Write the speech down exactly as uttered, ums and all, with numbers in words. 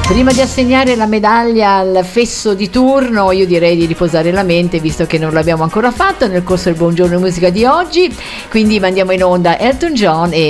Prima di assegnare la medaglia al fesso di turno, io direi di riposare la mente, visto che non l'abbiamo ancora fatto nel corso del Buongiorno Musica di oggi. Quindi mandiamo in onda Elton John e